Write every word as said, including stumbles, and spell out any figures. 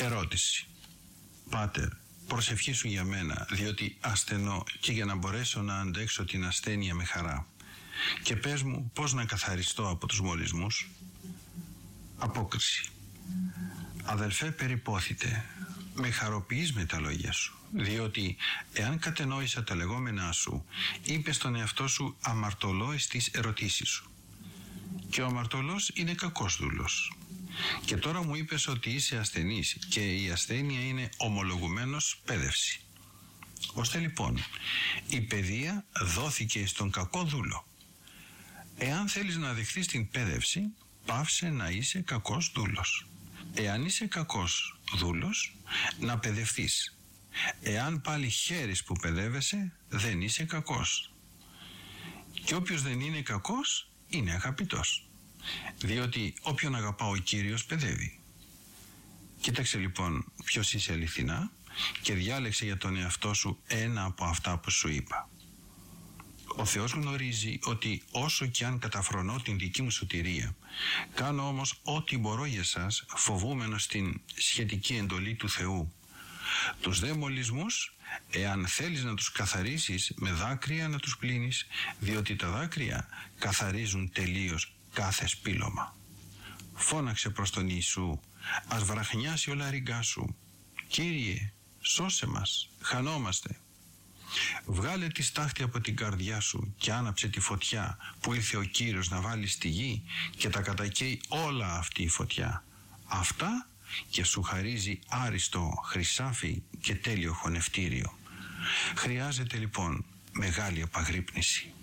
Ερώτηση. Πάτερ, προσευχήσου για μένα, διότι ασθενώ και για να μπορέσω να αντέξω την ασθένεια με χαρά. Και πες μου πώς να καθαριστώ από τους μολυσμούς. Απόκριση. Αδελφέ, περιπόθητε, με χαροποιείς με τα λόγια σου, διότι εάν κατενόησα τα λεγόμενά σου, είπες στον εαυτό σου αμαρτωλό στις ερωτήσεις σου. Και ο αμαρτωλός είναι κακός δούλος. Και τώρα μου είπες ότι είσαι ασθενής και η ασθένεια είναι ομολογουμένως πέδευση. Ώστε λοιπόν η παιδεία δόθηκε στον κακό δούλο. Εάν θέλεις να δεχθείς την πέδευση, πάυσε να είσαι κακός δούλος. Εάν είσαι κακός δούλος, να παιδευτείς. Εάν πάλι χαίρεις που παιδεύεσαι, δεν είσαι κακός. Και όποιος δεν είναι κακός, είναι αγαπητός. Διότι όποιον αγαπά ο Κύριος παιδεύει. Κοίταξε λοιπόν ποιος είσαι αληθινά και διάλεξε για τον εαυτό σου ένα από αυτά που σου είπα. Ο Θεός γνωρίζει ότι όσο και αν καταφρονώ την δική μου σωτηρία, κάνω όμως ό,τι μπορώ για σας, φοβούμενος την σχετική εντολή του Θεού. Τους δε μολυσμούς, εάν θέλεις να τους καθαρίσεις, με δάκρυα να τους πλύνεις, διότι τα δάκρυα καθαρίζουν τελείως κάθε σπήλωμα. Φώναξε προς τον Ιησού, ας βραχνιάσει ο λαριγκάς σου. Κύριε, σώσε μας, χανόμαστε. Βγάλε τη στάχτη από την καρδιά σου και άναψε τη φωτιά που ήρθε ο Κύριος να βάλει στη γη και τα κατακαίει όλα αυτή η φωτιά. Αυτά και σου χαρίζει άριστο χρυσάφι και τέλειο χωνευτήριο. Χρειάζεται λοιπόν μεγάλη επαγρύπνηση.